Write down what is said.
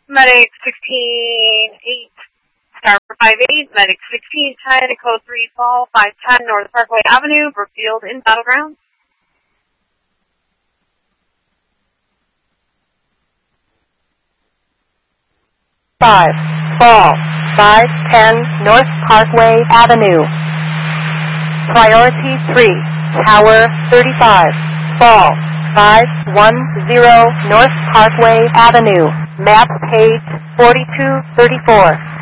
Medic 16-8, Star 58, Medic 1610, Code 3 Fall, 510 North Parkway Avenue, Brookfield in Battleground. Five, Fall, 510 North Parkway Avenue. Priority 3, Tower 35, Fall, 510 North Parkway Avenue. Map page 4234.